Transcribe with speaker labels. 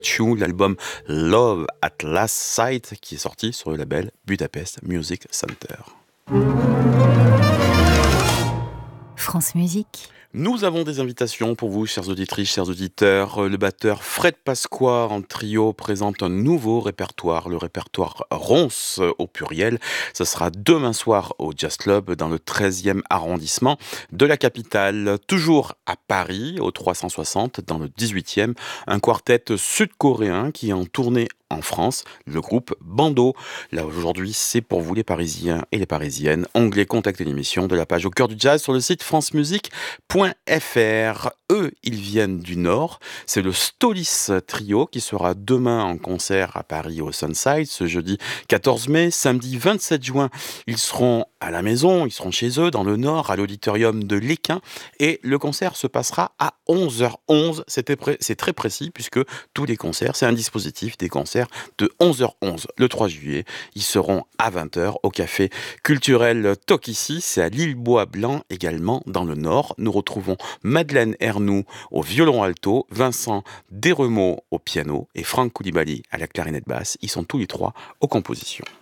Speaker 1: Tune, l'album Love at Last Sight qui est sorti sur le label Budapest Music Center.
Speaker 2: France Musique.
Speaker 1: Nous avons des invitations pour vous, chères auditrices, chers auditeurs. Le batteur Fred Pasqua en trio présente un nouveau répertoire, le répertoire Ronce au pluriel. Ce sera demain soir au Jazz Club dans le 13e arrondissement de la capitale. Toujours à Paris, au 360, dans le 18e, un quartet sud-coréen qui est en tournée en France, le groupe Bando. Là aujourd'hui, c'est pour vous les Parisiens et les Parisiennes. Onglet contacter l'émission de la page Au cœur du jazz sur le site francemusique.fr. Eux, ils viennent du Nord. C'est le Stolis Trio qui sera demain en concert à Paris au Sunside ce jeudi 14 mai. Samedi 27 juin, ils seront à la maison, ils seront chez eux dans le Nord, à l'auditorium de l'Équin. Et le concert se passera à 11h11. C'est très précis puisque tous les concerts, c'est un dispositif des concerts de 11h11 le 3 juillet. Ils seront à 20h au café culturel Tokissi, c'est à l'île Bois-Blanc également dans le Nord. Nous retrouvons Madeleine Ernoux au violon alto, Vincent Desremeaux au piano et Franck Koulibaly à la clarinette basse. Ils sont tous les trois aux compositions.